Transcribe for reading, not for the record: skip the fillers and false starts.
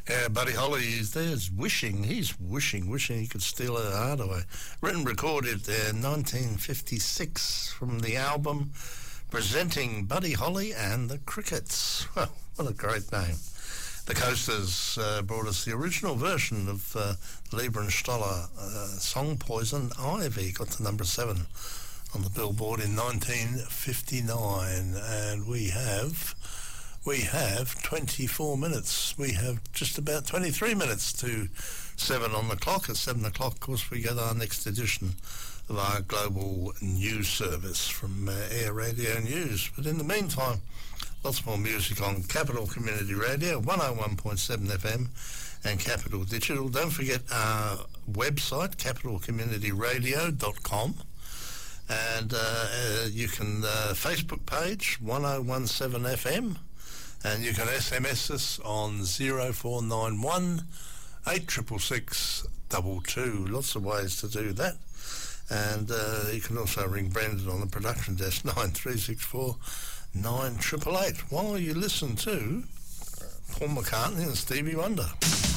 Yeah, Buddy Holly is there. He's wishing he could steal her heart away. Written, recorded in 1956 from the album Presenting Buddy Holly and the Crickets. Well, what a great name. The Coasters brought us the original version of Lieber and Stoller song Poison Ivy. Got to number 7 on the Billboard in 1959, and we have 24 minutes. We have just about 23 minutes to 7 on the clock. At 7 o'clock, of course, we get our next edition of our global news service from Air Radio News. But in the meantime, lots more music on Capital Community Radio, 101.7 FM and Capital Digital. Don't forget our website, capitalcommunityradio.com. And you can Facebook page, 1017 FM. And you can SMS us on 0491 866 22. Lots of ways to do that. And you can also ring Brendan on the production desk, 9364 9888, while you listen to Paul McCartney and Stevie Wonder.